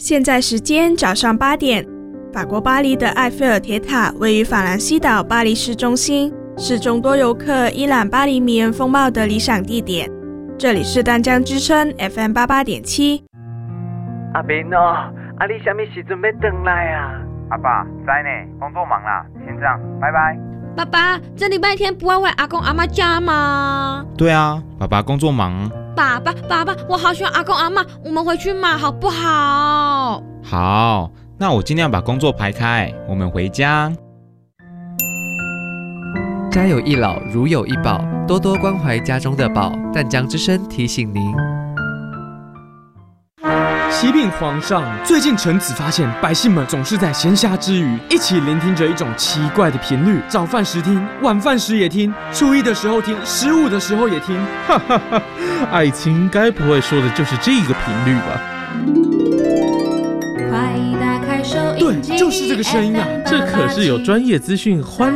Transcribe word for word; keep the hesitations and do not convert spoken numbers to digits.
现在时间早上八点，法国巴黎的埃菲尔铁塔位于法兰西岛巴黎市中心，是众多游客一览巴黎迷人风貌的理想地点。这里是淡江之声 F M 八八点七。 阿明哦，啊你什么时阵要回来啊？ 阿爸，知呢，工作忙啦，先这样，拜拜。 爸爸，这礼拜天不要回阿公阿嬷家吗？ 对啊，爸爸工作忙。 爸爸，爸爸，我好喜欢阿公阿嬷，我们回去嘛，好不好？ 好，那我尽量把工作排开，我们回家。 家有一老，如有一宝，多多关怀家中的宝。淡江之声提醒您。 启禀皇上，最近臣子发现百姓们总是在闲暇之余一起聆听着一种奇怪的频率，早饭时听，晚饭时也听，初一的时候听，十五的时候也听。 哈哈哈，爱卿该不会说的就是这个频率吧？ 快打开收音机， 对，就是这个声音啊！ 这可是有专业资讯欢